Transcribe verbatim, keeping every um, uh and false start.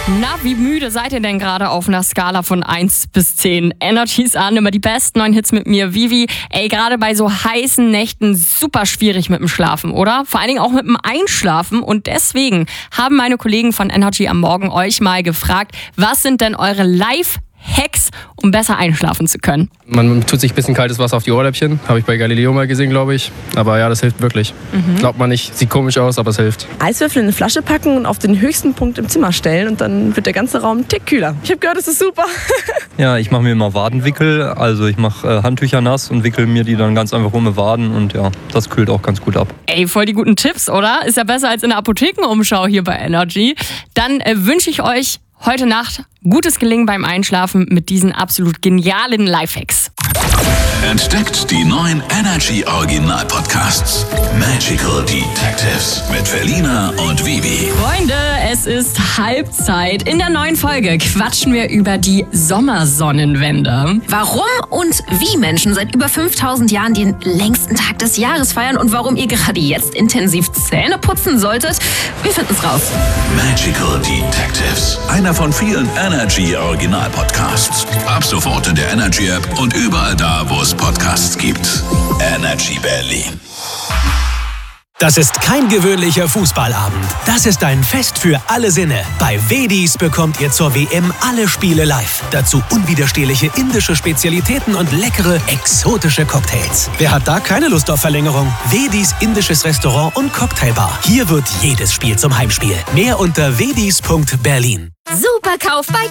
Na, wie müde seid ihr denn gerade auf einer Skala von eins bis zehn? Energy's an, immer die besten neuen Hits mit mir. Vivi, ey, gerade bei so heißen Nächten super schwierig mit dem Schlafen, oder? Vor allen Dingen auch mit dem Einschlafen. Und deswegen haben meine Kollegen von Energy am Morgen euch mal gefragt, was sind denn eure Live-Hacks, um besser einschlafen zu können? Man tut sich ein bisschen kaltes Wasser auf die Ohrläppchen. Habe ich bei Galileo mal gesehen, glaube ich. Aber ja, das hilft wirklich. Mhm. Glaubt man nicht, sieht komisch aus, aber es hilft. Eiswürfel in eine Flasche packen und auf den höchsten Punkt im Zimmer stellen und dann wird der ganze Raum ein Tick kühler. Ich habe gehört, das ist super. Ja, ich mache mir immer Wadenwickel. Also ich mache äh, Handtücher nass und wickel mir die dann ganz einfach um die Waden und ja, das kühlt auch ganz gut ab. Ey, voll die guten Tipps, oder? Ist ja besser als in der Apothekenumschau hier bei Energy. Dann äh, wünsche ich euch heute Nacht gutes Gelingen beim Einschlafen mit diesen absolut genialen Lifehacks. Entdeckt die neuen Energy Original Podcasts. Magical Detectives mit Felina und Vivi. Freunde, es ist Halbzeit. In der neuen Folge quatschen wir über die Sommersonnenwende. Warum und wie Menschen seit über fünftausend Jahren den längsten Tag des Jahres feiern und warum ihr gerade jetzt intensiv Zähne putzen solltet, wir finden es raus. Magical Detectives. Einer von vielen Energy Original Podcasts. Ab sofort in der Energy App und überall da, wo es Podcasts gibt. Energy Berlin. Das ist kein gewöhnlicher Fußballabend. Das ist ein Fest für alle Sinne. Bei Wedis bekommt ihr zur W M alle Spiele live. Dazu unwiderstehliche indische Spezialitäten und leckere, exotische Cocktails. Wer hat da keine Lust auf Verlängerung? Wedis indisches Restaurant und Cocktailbar. Hier wird jedes Spiel zum Heimspiel. Mehr unter wedis punkt berlin. Super Kauf bei